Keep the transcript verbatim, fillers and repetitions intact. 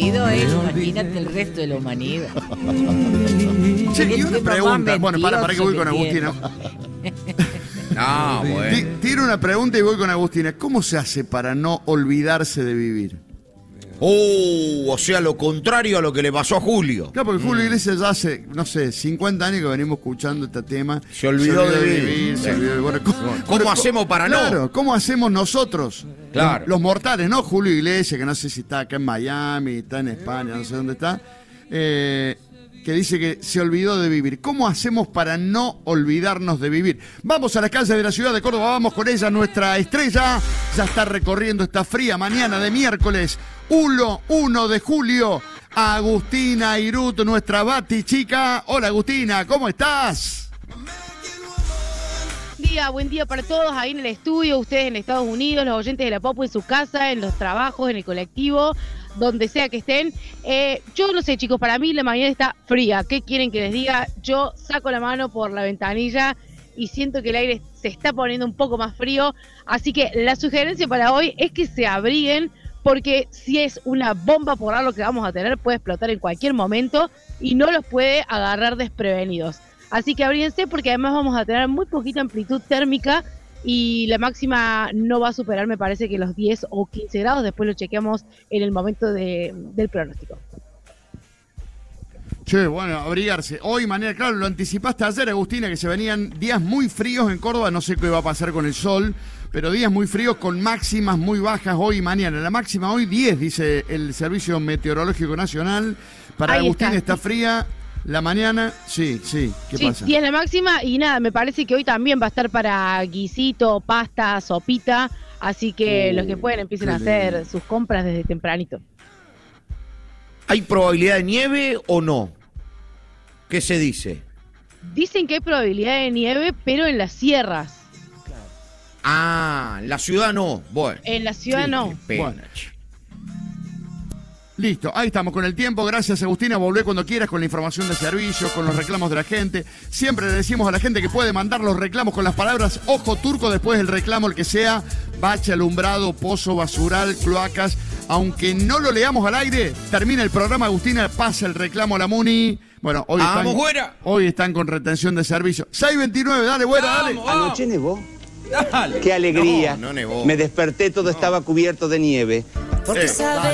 metido, eh, imagínate el resto de la humanidad. Sí, y una pregunta. Bueno, para, para que voy con Agustina. No, bueno. Tiro una pregunta y voy con Agustina. ¿Cómo se hace para no olvidarse de vivir? Oh, o sea, lo contrario a lo que le pasó a Julio. Claro, porque Julio Iglesias ya hace, no sé, cincuenta años que venimos escuchando este tema. Se olvidó, se olvidó de vivir. vivir se olvidó de... Bueno, ¿cómo, ¿Cómo bueno, hacemos para claro, no? Claro, ¿cómo hacemos nosotros? Claro. Los, los mortales, ¿no? Julio Iglesias, que no sé si está acá en Miami, está en España, no sé dónde está. Eh... que dice que se olvidó de vivir. ¿Cómo hacemos para no olvidarnos de vivir? Vamos a las calles de la ciudad de Córdoba, vamos con ella, nuestra estrella. Ya está recorriendo esta fría mañana de miércoles, uno de julio. Agustina Irut, nuestra Bati chica. Hola Agustina, ¿cómo estás? Buen día, buen día para todos ahí en el estudio, ustedes en Estados Unidos, los oyentes de La Popu en su casa, en los trabajos, en el colectivo, donde sea que estén. Eh, yo no sé, chicos, para mí la mañana está fría. ¿Qué quieren que les diga? Yo saco la mano por la ventanilla y siento que el aire se está poniendo un poco más frío. Así que la sugerencia para hoy es que se abriguen, porque si es una bomba polar lo que vamos a tener, puede explotar en cualquier momento y no los puede agarrar desprevenidos. Así que abríguense, porque además vamos a tener muy poquita amplitud térmica y la máxima no va a superar, me parece, que los diez o quince grados. Después lo chequeamos en el momento de, del pronóstico. Che, bueno, abrigarse. Hoy, mañana, claro, lo anticipaste ayer, Agustina, que se venían días muy fríos en Córdoba. No sé qué va a pasar con el sol, pero días muy fríos con máximas muy bajas hoy y mañana. La máxima hoy diez, dice el Servicio Meteorológico Nacional. Para Ahí Agustina está, está sí. fría. La mañana, sí, sí. ¿Qué sí, pasa? diez la máxima y nada, me parece que hoy también va a estar para guisito, pasta, sopita. Así que Uh, los que pueden empiecen a lindo. hacer sus compras desde tempranito. ¿Hay probabilidad de nieve o no? ¿Qué se dice? Dicen que hay probabilidad de nieve, pero en las sierras. Ah, la ciudad no. Bueno. En la ciudad Sí, no. qué pena, Bueno. che. Listo, ahí estamos con el tiempo. Gracias, Agustina. Volvé cuando quieras con la información de servicio, con los reclamos de la gente. Siempre le decimos a la gente que puede mandar los reclamos con las palabras ojo turco después del reclamo, el que sea, bache, alumbrado, pozo, basural, cloacas. Aunque no lo leamos al aire, termina el programa, Agustina, pasa el reclamo a la Muni. Bueno, hoy ¡Vamos, están, güera! hoy están con retención de servicio. seis veintinueve, dale, güera, dale. Vamos, vamos. Anoche nevó. Dale. ¡Qué alegría! No, no nevó. Me desperté, todo estaba cubierto de nieve. Eh,